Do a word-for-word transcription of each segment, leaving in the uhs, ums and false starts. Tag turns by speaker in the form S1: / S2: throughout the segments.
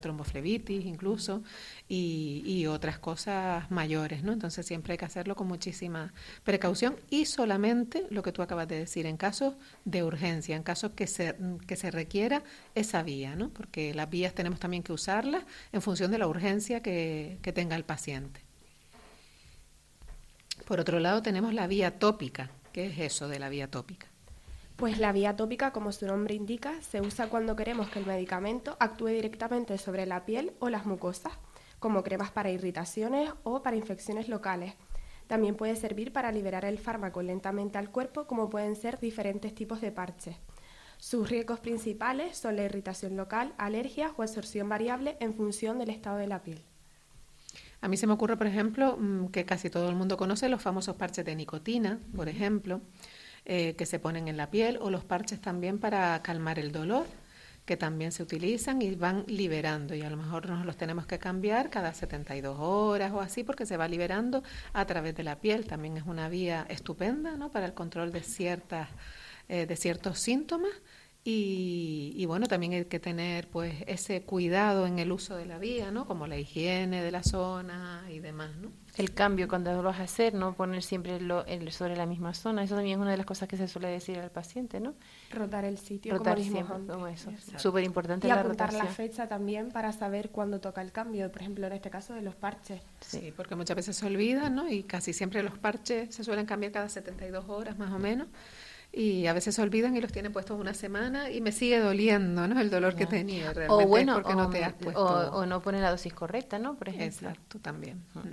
S1: tromboflebitis incluso, y, y otras cosas mayores, ¿no? Entonces siempre hay que hacerlo con muchísima precaución y solamente lo que tú acabas de decir, en casos de urgencia, en casos que se, que se requiera esa vía, ¿no? Porque las vías tenemos también que usarlas en función de la urgencia que, que tenga el paciente. Por otro lado tenemos la vía tópica. ¿Qué es eso de la vía tópica?
S2: Pues la vía tópica, como su nombre indica, se usa cuando queremos que el medicamento actúe directamente sobre la piel o las mucosas, como cremas para irritaciones o para infecciones locales. También puede servir para liberar el fármaco lentamente al cuerpo, como pueden ser diferentes tipos de parches. Sus riesgos principales son la irritación local, alergias o absorción variable en función del estado de la piel.
S1: A mí se me ocurre, por ejemplo, que casi todo el mundo conoce los famosos parches de nicotina, por ejemplo, eh, que se ponen en la piel, o los parches también para calmar el dolor, que también se utilizan y van liberando, y a lo mejor nos los tenemos que cambiar cada setenta y dos horas o así, porque se va liberando a través de la piel. También es una vía estupenda, ¿no?, para el control de ciertas, eh, de ciertos síntomas. Y, y bueno, también hay que tener pues ese cuidado en el uso de la vía, ¿no? Como la higiene de la zona y demás, ¿no?
S3: El cambio cuando lo vas a hacer, no poner siempre lo, el, sobre la misma zona, eso también es una de las cosas que se suele decir al paciente, ¿no?
S2: Rotar el sitio,
S3: rotar
S2: como
S3: siempre,
S2: antes.
S3: como eso. Súper importante
S2: y
S3: la
S2: apuntar
S3: rotación.
S2: la fecha también para saber cuándo toca el cambio, por ejemplo en este caso de los parches.
S1: Sí, sí, porque muchas veces se olvidan, ¿no? Y casi siempre los parches se suelen cambiar cada setenta y dos horas más o menos. Y a veces se olvidan y los tienen puestos una semana y me sigue doliendo, ¿no?, el dolor, yeah, que tenía. Realmente
S3: o bueno,
S1: es porque
S3: o,
S1: no te has puesto...
S3: o, o no pone la dosis correcta, ¿no? Por ejemplo.
S1: Exacto, también. Uh-huh.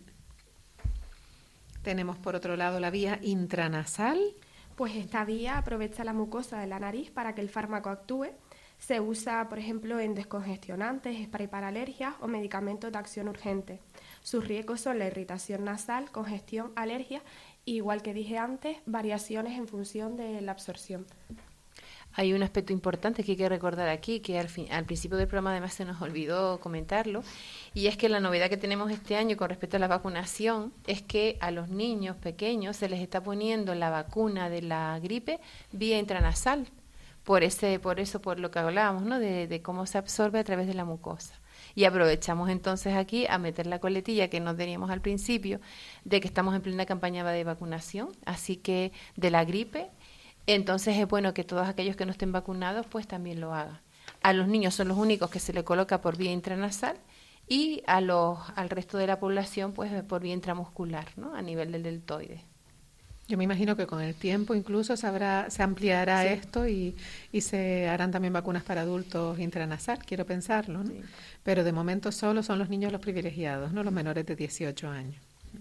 S1: Tenemos por otro lado la vía intranasal.
S2: Pues esta vía aprovecha la mucosa de la nariz para que el fármaco actúe. Se usa, por ejemplo, en descongestionantes, spray para alergias o medicamentos de acción urgente. Sus riesgos son la irritación nasal, congestión, alergia, igual que dije antes, variaciones en función de la absorción.
S3: Hay un aspecto importante que hay que recordar aquí, que al, fin, al principio del programa además se nos olvidó comentarlo, y es que la novedad que tenemos este año con respecto a la vacunación es que a los niños pequeños se les está poniendo la vacuna de la gripe vía intranasal, por ese, por eso, por lo que hablábamos, ¿no?, de, de cómo se absorbe a través de la mucosa. Y aprovechamos entonces aquí a meter la coletilla que no teníamos al principio, de que estamos en plena campaña de vacunación, así que de la gripe. Entonces es bueno que todos aquellos que no estén vacunados pues también lo hagan. A los niños son los únicos que se le coloca por vía intranasal y a los al resto de la población pues por vía intramuscular, ¿no?, a nivel del deltoide.
S1: Yo me imagino que con el tiempo incluso se, habrá, se ampliará, sí, esto y, y se harán también vacunas para adultos intranasal, quiero pensarlo, ¿no? Sí. Pero de momento solo son los niños los privilegiados, ¿no?, los menores de dieciocho años.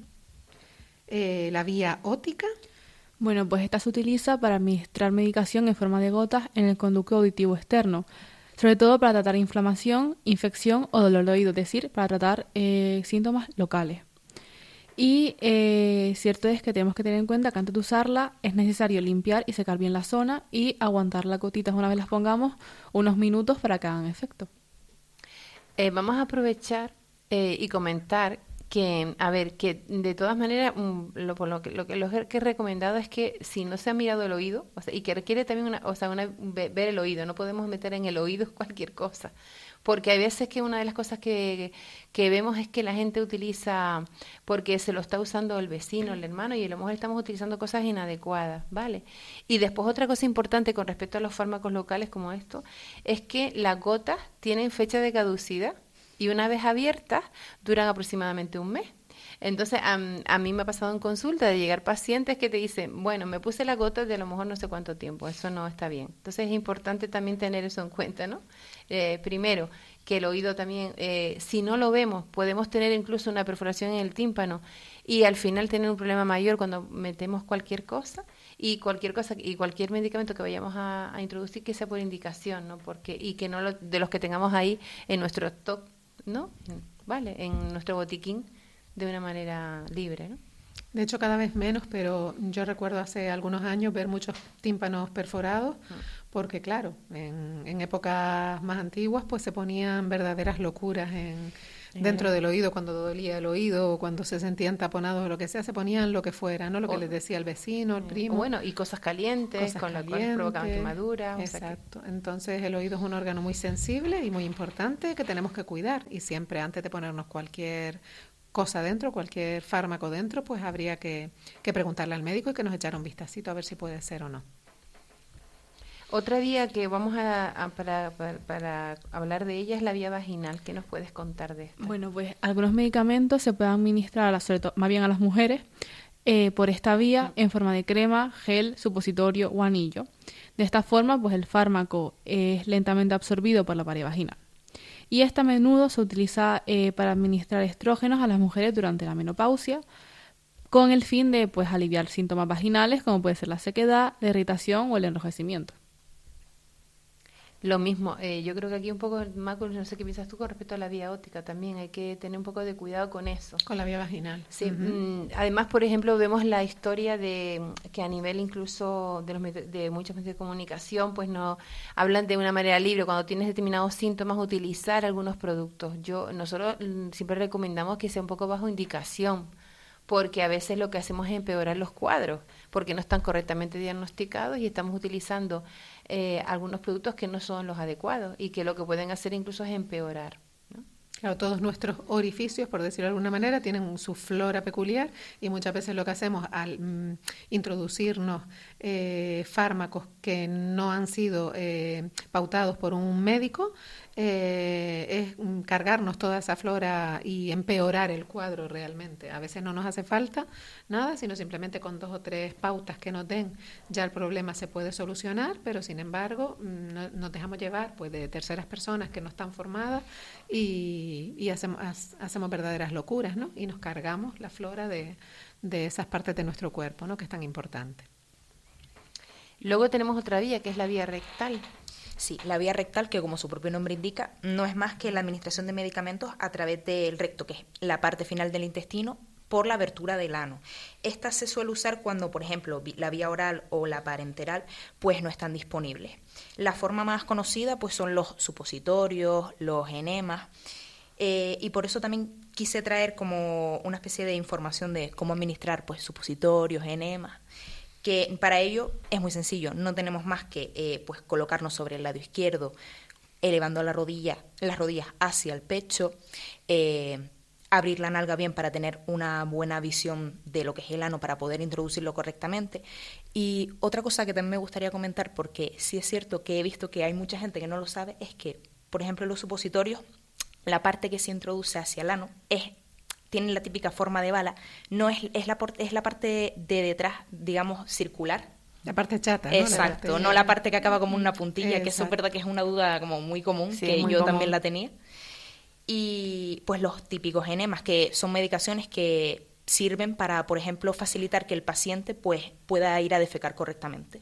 S1: Eh, la vía ótica.
S4: Bueno, pues esta se utiliza para administrar medicación en forma de gotas en el conducto auditivo externo, sobre todo para tratar inflamación, infección o dolor de oído, es decir, para tratar eh, síntomas locales. Y eh, cierto es que tenemos que tener en cuenta que antes de usarla es necesario limpiar y secar bien la zona y aguantar las gotitas una vez las pongamos unos minutos para que hagan efecto.
S3: Eh, vamos a aprovechar eh, y comentar que, a ver, que de todas maneras um, lo, por lo, que, lo, que, lo que he recomendado es que si no se ha mirado el oído, o sea, y que requiere también una, o sea, una, ver el oído, no podemos meter en el oído cualquier cosa, porque hay veces que una de las cosas que, que vemos es que la gente utiliza, porque se lo está usando el vecino, el hermano, y a lo mejor estamos utilizando cosas inadecuadas, ¿vale? Y después otra cosa importante con respecto a los fármacos locales como esto, es que las gotas tienen fecha de caducidad, y una vez abiertas duran aproximadamente un mes. Entonces, a, a mí me ha pasado en consulta de llegar pacientes que te dicen, bueno, me puse la gota de a lo mejor no sé cuánto tiempo, eso no está bien. Entonces, es importante también tener eso en cuenta, ¿no? Eh, primero, que el oído también, eh, si no lo vemos, podemos tener incluso una perforación en el tímpano y al final tener un problema mayor cuando metemos cualquier cosa y cualquier cosa y cualquier medicamento que vayamos a, a introducir que sea por indicación, ¿no? Porque y que no lo, de los que tengamos ahí en nuestro stock, ¿no? Vale, en nuestro botiquín de una manera libre, ¿no?
S1: De hecho, cada vez menos, pero yo recuerdo hace algunos años ver muchos tímpanos perforados, porque claro, en, en épocas más antiguas pues se ponían verdaderas locuras en dentro del oído cuando dolía el oído o cuando se sentían taponados o lo que sea, se ponían lo que fuera, ¿no? Lo que
S3: O-
S1: les decía el vecino, el primo.
S3: Bueno, y cosas calientes,
S1: Cosas
S3: con las cuales
S1: calientes,
S3: provocaban quemaduras. o sea que-
S1: Exacto. Entonces el oído es un órgano muy sensible y muy importante que tenemos que cuidar. Y siempre antes de ponernos cualquier cosa dentro, cualquier fármaco dentro, pues habría que, que preguntarle al médico y que nos echara un vistacito a ver si puede ser o no.
S3: Otra vía que vamos a, a- para, para, para hablar de ella es la vía vaginal. ¿Qué nos puedes contar de esto?
S4: Bueno, pues algunos medicamentos se pueden administrar, a las- sobre todo, más bien a las mujeres, eh, por esta vía en forma de crema, gel, supositorio o anillo. De esta forma, pues el fármaco es lentamente absorbido por la pared vaginal. Y este a menudo se utiliza eh, para administrar estrógenos a las mujeres durante la menopausia, con el fin de pues aliviar síntomas vaginales como puede ser la sequedad, la irritación o el enrojecimiento.
S3: Lo mismo, eh, yo creo que aquí un poco, Marco, no sé qué piensas tú con respecto a la vía óptica también, hay que tener un poco de cuidado con eso.
S1: Con la vía vaginal.
S3: Sí,
S1: Ujú.
S3: mm, además, por ejemplo, vemos la historia de mm, que a nivel incluso de los medi- de muchos medios de comunicación, pues no hablan de una manera libre cuando tienes determinados síntomas utilizar algunos productos. Yo nosotros mm, siempre recomendamos que sea un poco bajo indicación, porque a veces lo que hacemos es empeorar los cuadros, porque no están correctamente diagnosticados y estamos utilizando eh, algunos productos que no son los adecuados y que lo que pueden hacer incluso es empeorar, ¿no?
S1: Claro, todos nuestros orificios, por decirlo de alguna manera, tienen su flora peculiar y muchas veces lo que hacemos al mm, introducirnos eh, fármacos que no han sido eh, pautados por un médico eh, es mm, cargarnos toda esa flora y empeorar el cuadro realmente. A veces no nos hace falta nada, sino simplemente con dos o tres pautas que nos den ya el problema se puede solucionar, pero sin embargo mm, no- nos dejamos llevar pues de terceras personas que no están formadas y, y hacemos, ha- hacemos verdaderas locuras, ¿no? Y nos cargamos la flora de, de esas partes de nuestro cuerpo, ¿no? Que es tan importante.
S3: Luego tenemos otra vía, que es la vía rectal.
S5: Sí, la vía rectal, que como su propio nombre indica, no es más que la administración de medicamentos a través del recto, que es la parte final del intestino, por la abertura del ano. Esta se suele usar cuando, por ejemplo, vi- la vía oral o la parenteral, pues no están disponibles. La forma más conocida, pues son los supositorios, los enemas, eh, y por eso también quise traer como una especie de información de cómo administrar, pues, supositorios, enemas, que para ello es muy sencillo, no tenemos más que eh, pues colocarnos sobre el lado izquierdo, elevando la rodilla, las rodillas hacia el pecho, eh, abrir la nalga bien para tener una buena visión de lo que es el ano para poder introducirlo correctamente. Y otra cosa que también me gustaría comentar, porque sí es cierto que he visto que hay mucha gente que no lo sabe, es que, por ejemplo, en los supositorios, la parte que se introduce hacia el ano es tienen la típica forma de bala, no es, es, la, por- es la parte de detrás, digamos, circular.
S1: La parte chata, ¿no? La
S5: Exacto,
S1: parte-
S5: no la parte que acaba como una puntilla, que eso es
S1: Exacto.
S5: verdad que es una duda como muy común,
S3: Sí,
S5: que
S3: muy
S5: yo
S3: común.
S5: también la tenía. Y pues los típicos enemas, que son medicaciones que sirven para, por ejemplo, facilitar que el paciente pues pueda ir a defecar correctamente.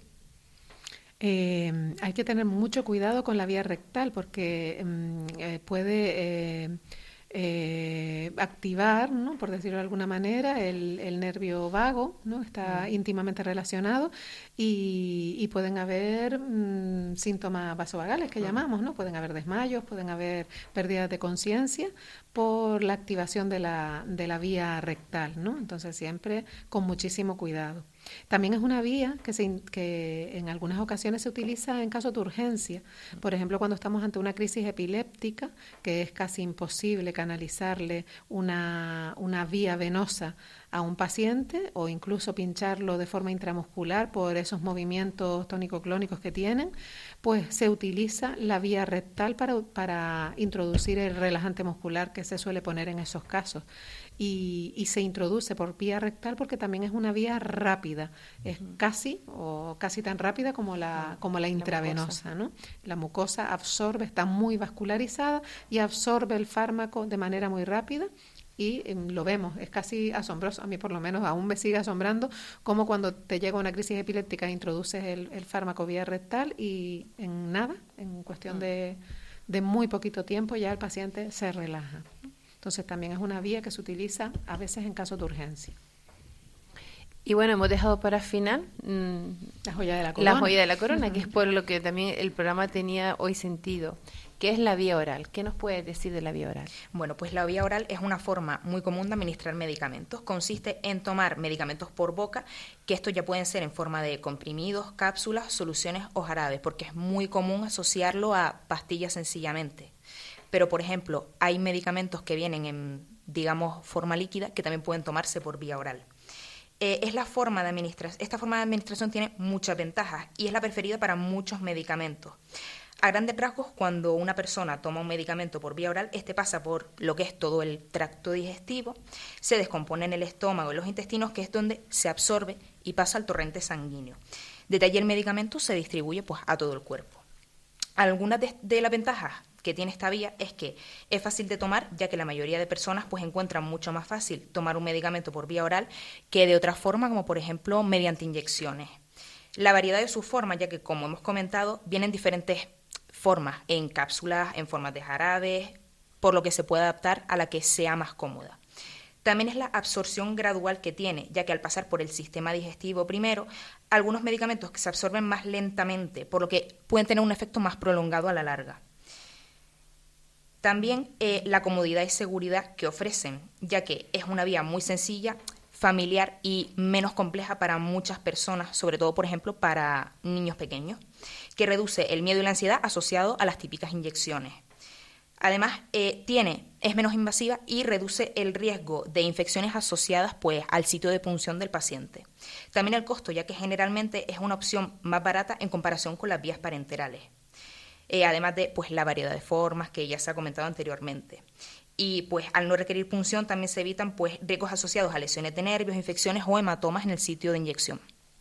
S1: Eh, hay que tener mucho cuidado con la vía rectal porque mm, eh, puede eh, eh, activar, ¿no? Por decirlo de alguna manera, el, el nervio vago, ¿no? Está íntimamente relacionado y, y pueden haber mm, síntomas vasovagales que llamamos, ¿no? Pueden haber desmayos, pueden haber pérdidas de conciencia por la activación de la, de la vía rectal, ¿no? Entonces siempre con muchísimo cuidado. También es una vía que, se, in- que en algunas ocasiones se utiliza en caso de urgencia. Por ejemplo, cuando estamos ante una crisis epiléptica, que es casi imposible canalizarle una, una vía venosa a un paciente o incluso pincharlo de forma intramuscular por esos movimientos tónico-clónicos que tienen, pues se utiliza la vía rectal para, para introducir el relajante muscular que se suele poner en esos casos. Y, y se introduce por vía rectal porque también es una vía rápida, es casi o casi tan rápida como la, como la intravenosa, ¿no? La mucosa absorbe, está muy vascularizada y absorbe el fármaco de manera muy rápida. Y eh, lo vemos, es casi asombroso, a mí por lo menos aún me sigue asombrando como cuando te llega una crisis epiléptica introduces el, el fármaco vía rectal y en nada, en cuestión de, de muy poquito tiempo ya el paciente se relaja, ¿no? Entonces también es una vía que se utiliza a veces en casos de urgencia.
S3: Y bueno, hemos dejado para final mm,
S1: La joya de la corona.
S3: la joya de la corona, que es por lo que también el programa tenía hoy sentido, ¿Qué es la vía oral? ¿Qué nos puedes decir de la vía oral?
S5: Bueno, pues la vía oral es una forma muy común de administrar medicamentos. Consiste en tomar medicamentos por boca, que estos ya pueden ser en forma de comprimidos, cápsulas, soluciones o jarabes, porque es muy común asociarlo a pastillas sencillamente. Pero, por ejemplo, hay medicamentos que vienen en, digamos, forma líquida que también pueden tomarse por vía oral. Eh, es la forma de administración. Esta forma de administración tiene muchas ventajas y es la preferida para muchos medicamentos. A grandes rasgos, cuando una persona toma un medicamento por vía oral, este pasa por lo que es todo el tracto digestivo, se descompone en el estómago y los intestinos, que es donde se absorbe y pasa al torrente sanguíneo. Desde allí el medicamento se distribuye pues, a todo el cuerpo. Algunas de, de las ventajas que tiene esta vía es que es fácil de tomar, ya que la mayoría de personas pues encuentran mucho más fácil tomar un medicamento por vía oral que de otra forma, como por ejemplo mediante inyecciones. La variedad de sus formas, ya que como hemos comentado, vienen diferentes formas, en cápsulas, en formas de jarabes, por lo que se puede adaptar a la que sea más cómoda. También es la absorción gradual que tiene, ya que al pasar por el sistema digestivo primero, algunos medicamentos que se absorben más lentamente, por lo que pueden tener un efecto más prolongado a la larga. También eh, la comodidad y seguridad que ofrecen, ya que es una vía muy sencilla, familiar y menos compleja para muchas personas, sobre todo, por ejemplo, para niños pequeños, que reduce el miedo y la ansiedad asociado a las típicas inyecciones. Además, eh, tiene, es menos invasiva y reduce el riesgo de infecciones asociadas pues, al sitio de punción del paciente. También el costo, ya que generalmente es una opción más barata en comparación con las vías parenterales. Eh, además de pues, la variedad de formas que ya se ha comentado anteriormente. Y pues al no requerir punción también se evitan pues, riesgos asociados a lesiones de nervios, infecciones o hematomas en el sitio de inyección.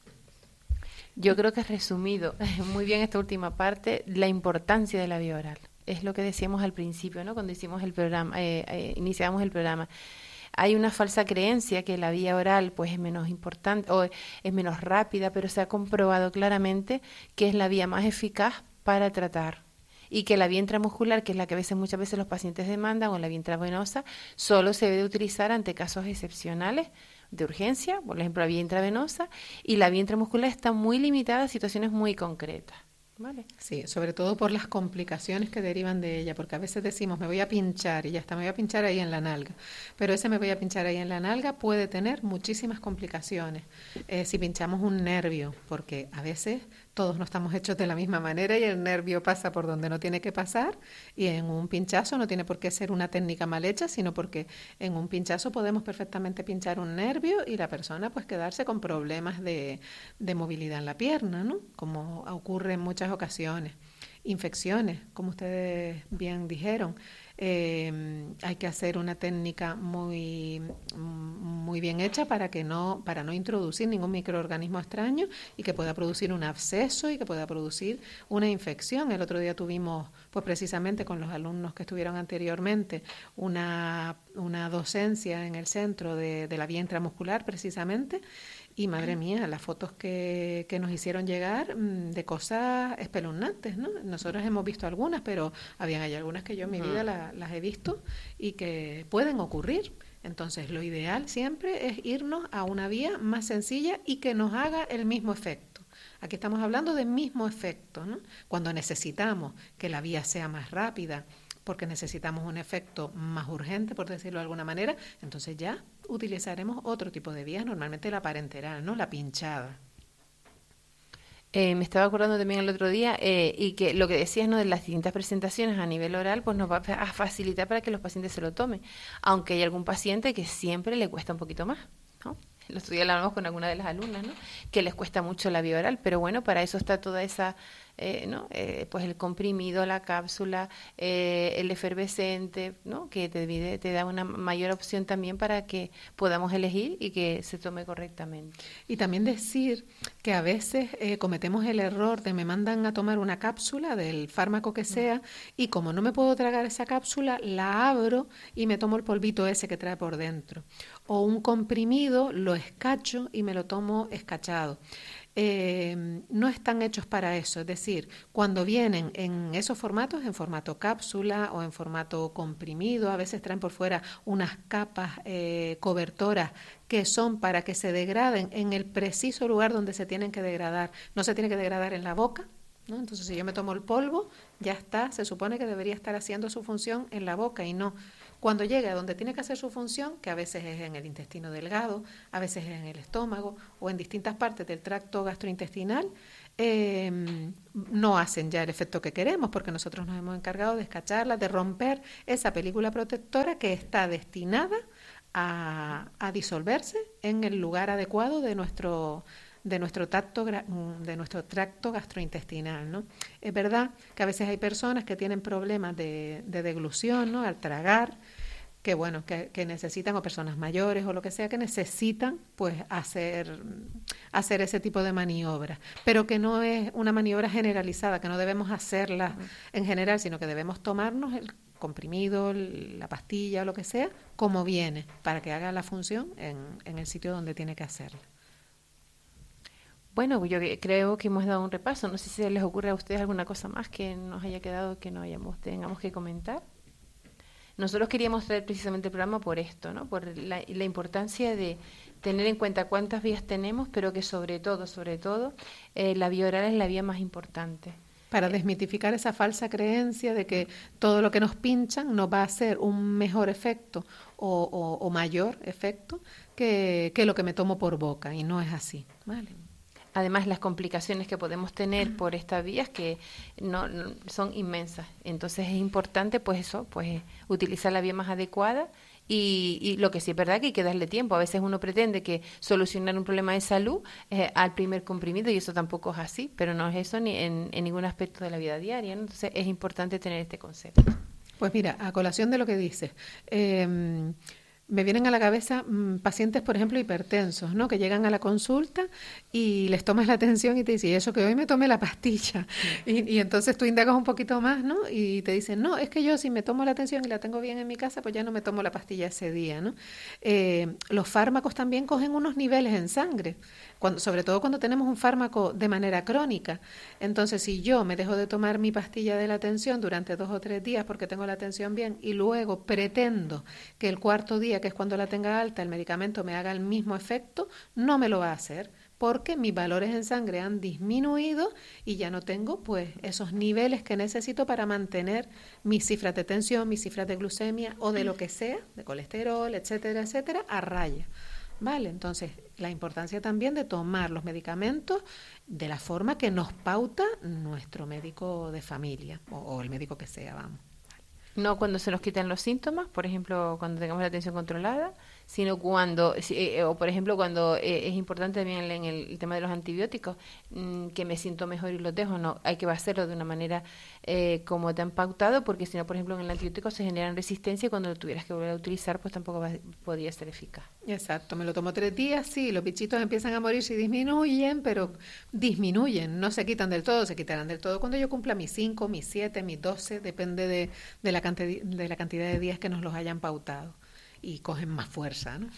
S3: Yo creo que has resumido muy bien esta última parte, la importancia de la vía oral. Es lo que decíamos al principio, ¿no? Cuando hicimos el programa, eh, eh, iniciamos el programa. Hay una falsa creencia que la vía oral pues es menos importante o es menos rápida, pero se ha comprobado claramente que es la vía más eficaz para tratar. Y que la vía intramuscular, que es la que a veces muchas veces los pacientes demandan, o la vía intravenosa, solo se debe utilizar ante casos excepcionales de urgencia, por ejemplo la vía intravenosa, y la vía intramuscular está muy limitada a situaciones muy concretas. ¿Vale?
S1: Sí, sobre todo por las complicaciones que derivan de ella, porque a veces decimos me voy a pinchar y ya está, me voy a pinchar ahí en la nalga, pero ese me voy a pinchar ahí en la nalga puede tener muchísimas complicaciones. Eh, si pinchamos un nervio, porque a veces todos no estamos hechos de la misma manera y el nervio pasa por donde no tiene que pasar, y en un pinchazo no tiene por qué ser una técnica mal hecha, sino porque en un pinchazo podemos perfectamente pinchar un nervio y la persona pues quedarse con problemas de, de movilidad en la pierna, ¿no? Como ocurre en muchas ocasiones. Infecciones, como ustedes bien dijeron, eh, hay que hacer una técnica muy, muy bien hecha para que no, para no introducir ningún microorganismo extraño y que pueda producir un absceso y que pueda producir una infección. El otro día tuvimos, pues precisamente con los alumnos que estuvieron anteriormente, una, una docencia en el centro de, de la vía intramuscular precisamente. Y madre mía, las fotos que, que nos hicieron llegar mmm, de cosas espeluznantes, ¿no? Nosotros hemos visto algunas, pero habían hay algunas que yo en mi vida la, las he visto y que pueden ocurrir. Entonces, lo ideal siempre es irnos a una vía más sencilla y que nos haga el mismo efecto. Aquí estamos hablando del mismo efecto, ¿no? Cuando necesitamos que la vía sea más rápida, porque necesitamos un efecto más urgente, por decirlo de alguna manera, entonces ya utilizaremos otro tipo de vías, normalmente la parenteral, ¿no? La pinchada.
S3: Eh, me estaba acordando también el otro día, eh, y que lo que decías, ¿no?, de las distintas presentaciones a nivel oral, pues nos va a facilitar para que los pacientes se lo tomen, aunque hay algún paciente que siempre le cuesta un poquito más, ¿no? El otro día hablamos con alguna de las alumnas, ¿no?, que les cuesta mucho la vía oral, pero bueno, para eso está toda esa, eh, ¿no?, eh, pues el comprimido, la cápsula, eh, el efervescente, ¿no?, que te, te da una mayor opción también para que podamos elegir y que se tome correctamente.
S1: Y también decir que a veces eh, cometemos el error de me mandan a tomar una cápsula del fármaco que sea y como no me puedo tragar esa cápsula, la abro y me tomo el polvito ese que trae por dentro. O un comprimido, lo escacho y me lo tomo escachado. Eh, no están hechos para eso, es decir, cuando vienen en esos formatos, en formato cápsula o en formato comprimido, a veces traen por fuera unas capas eh, cobertoras que son para que se degraden en el preciso lugar donde se tienen que degradar. No se tiene que degradar en la boca, ¿no? Entonces, si yo me tomo el polvo, ya está, se supone que debería estar haciendo su función en la boca y no. Cuando llegue a donde tiene que hacer su función, que a veces es en el intestino delgado, a veces es en el estómago o en distintas partes del tracto gastrointestinal, eh, no hacen ya el efecto que queremos, porque nosotros nos hemos encargado de escacharla, de romper esa película protectora que está destinada a, a disolverse en el lugar adecuado de nuestro de nuestro tracto de nuestro tracto gastrointestinal, ¿no? Es verdad que a veces hay personas que tienen problemas de, de deglución, ¿no? Al tragar, que bueno, que, que necesitan, o personas mayores o lo que sea, que necesitan pues hacer, hacer ese tipo de maniobras, pero que no es una maniobra generalizada, que no debemos hacerla uh-huh. en general, sino que debemos tomarnos el comprimido, la pastilla o lo que sea, como viene, para que haga la función en, en el sitio donde tiene que hacerla.
S3: Bueno, yo creo que hemos dado un repaso. No sé si les ocurre a ustedes alguna cosa más que nos haya quedado que no hayamos, tengamos que comentar. Nosotros queríamos traer precisamente el programa por esto, ¿no? Por la, la importancia de tener en cuenta cuántas vías tenemos, pero que sobre todo, sobre todo, eh, la vía oral es la vía más importante.
S1: Para desmitificar esa falsa creencia de que todo lo que nos pinchan nos va a hacer un mejor efecto o, o, o mayor efecto que, que lo que me tomo por boca, y no es así, ¿vale?
S3: Además, las complicaciones que podemos tener por estas vías que no, no son inmensas. Entonces, es importante, pues eso, pues utilizar la vía más adecuada y, y lo que sí es verdad que hay que darle tiempo. A veces uno pretende que solucionar un problema de salud eh, al primer comprimido y eso tampoco es así, pero no es eso ni en, en ningún aspecto de la vida diaria, ¿no? Entonces, es importante tener este concepto.
S1: Pues mira, a colación de lo que dices, eh, me vienen a la cabeza mmm, pacientes, por ejemplo, hipertensos, ¿no? Que llegan a la consulta y les tomas la atención y te dicen, ¿y eso que hoy me tomé la pastilla? Sí. Y, y entonces tú indagas un poquito más, ¿no? Y te dicen, no, es que yo si me tomo la atención y la tengo bien en mi casa, pues ya no me tomo la pastilla ese día, ¿no? Eh, los fármacos también cogen unos niveles en sangre, cuando, sobre todo cuando tenemos un fármaco de manera crónica. Entonces, si yo me dejo de tomar mi pastilla de la tensión durante dos o tres días porque tengo la tensión bien y luego pretendo que el cuarto día, que es cuando la tenga alta, el medicamento me haga el mismo efecto, no me lo va a hacer, porque mis valores en sangre han disminuido y ya no tengo pues esos niveles que necesito para mantener mis cifras de tensión, mis cifras de glucemia o de lo que sea, de colesterol, etcétera, etcétera, a raya. Vale, entonces la importancia también de tomar los medicamentos de la forma que nos pauta nuestro médico de familia o, o el médico que sea, vamos.
S3: No cuando se nos quitan los síntomas, por ejemplo, cuando tengamos la tensión controlada, sino cuando, eh, o por ejemplo, cuando eh, es importante también en el, el tema de los antibióticos, mmm, que me siento mejor y los dejo, no, hay que hacerlo de una manera eh, como te han pautado, porque si no, por ejemplo, en el antibiótico se generan resistencia y cuando lo tuvieras que volver a utilizar, pues tampoco va, podría ser eficaz.
S1: Exacto, me lo tomo tres días, sí, los bichitos empiezan a morir, sí disminuyen, pero disminuyen, no se quitan del todo, se quitarán del todo cuando yo cumpla mis cinco, mis siete, mis doce, depende de, de la de la cantidad de días que nos los hayan pautado y cogen más fuerza, ¿no?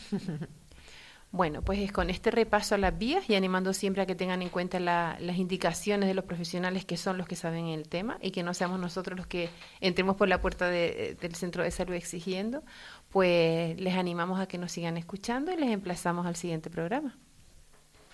S3: Bueno, pues es con este repaso a las vías y animando siempre a que tengan en cuenta la, las indicaciones de los profesionales que son los que saben el tema y que no seamos nosotros los que entremos por la puerta de, del centro de salud exigiendo, pues les animamos a que nos sigan escuchando y les emplazamos al siguiente programa.